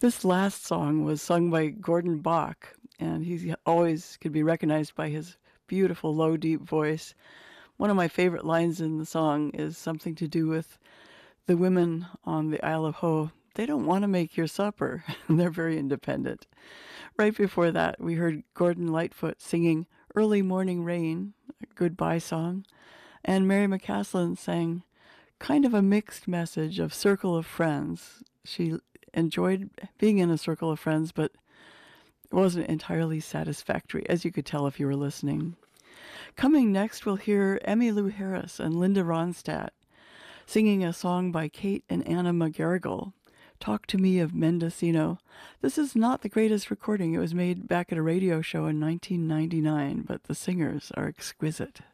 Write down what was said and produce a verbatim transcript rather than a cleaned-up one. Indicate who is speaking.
Speaker 1: This last song was sung by Gordon Bach, and he always could be recognized by his beautiful, low, deep voice. One of my favorite lines in the song is something to do with the women on the Isle of Ho. They don't want to make your supper. They're very independent. Right before that, we heard Gordon Lightfoot singing Early Morning Rain, a goodbye song, and Mary McCaslin sang kind of a mixed message of Circle of Friends. She enjoyed being in a circle of friends, but it wasn't entirely satisfactory, as you could tell if you were listening. Coming next, we'll hear Emmylou Harris and Linda Ronstadt singing a song by Kate and Anna McGarrigle, Talk to Me of Mendocino. This is not the greatest recording. It was made back at a radio show in nineteen ninety-nine, but the singers are exquisite.